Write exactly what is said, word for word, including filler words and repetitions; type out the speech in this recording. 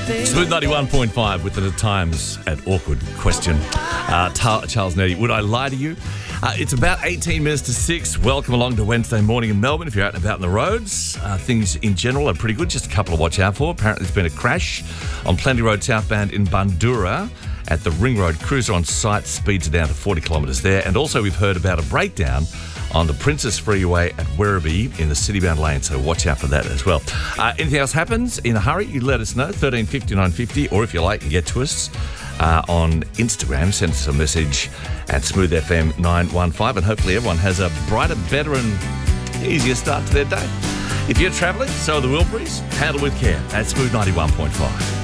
Smooth ninety-one point five with the times at awkward question. Uh, Ta- Charles Nettie, would I lie to you? Uh, it's about eighteen minutes to six. Welcome along to Wednesday morning in Melbourne. If you're out and about on the roads, uh, things in general are pretty good. Just a couple to watch out for. Apparently there's been a crash on Plenty Road southbound in Bundoora at the Ring Road. Cruiser on site, speeds are down to forty kilometres there. And also we've heard about a breakdown on the Princess Freeway at Werribee in the Citybound lane, so watch out for that as well. Uh, anything else happens in a hurry, you let us know, thirteen fifty, nine fifty, or if you like, you get to us uh, on Instagram, send us a message at Smooth F M nine one five, and hopefully everyone has a brighter, better and easier start to their day. If you're travelling, so are the Wilburys, handle with care at Smooth ninety-one point five.